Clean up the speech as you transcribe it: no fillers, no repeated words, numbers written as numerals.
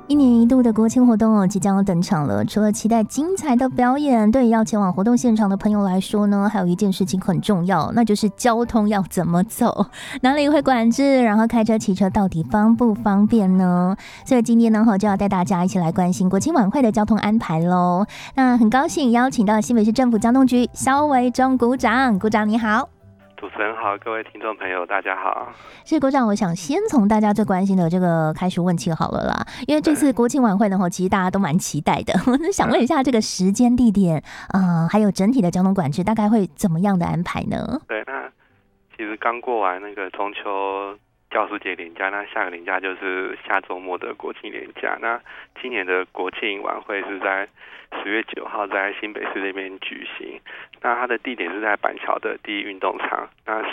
一年一度的国庆活动即将要登场了，除了期待精彩的表演，对于要前往活动现场的朋友来说呢，还有一件事情很重要，那就是交通要怎么走，哪里会管制，然后开车骑车到底方不方便呢？所以今天呢就要带大家一起来关心国庆晚会的交通安排咯。那很高兴邀请到新北市政府交通局萧维忠股长，股长你好。 主持人好，各位听众朋友大家好。 是股长，我想先从大家最关心的这个开始问起好了啦，因为这次国庆晚会呢，其实大家都蛮期待的。我想问一下，这个时间、地点，还有整体的交通管制，大概会怎么样的安排呢？ 对，那其实刚过完那个中秋教师节连假，那下个连假就是下周末的国庆连假。那今年的国庆晚会是在10月9号在新北市这边举行，那它的地点是在板桥的第一运动场。那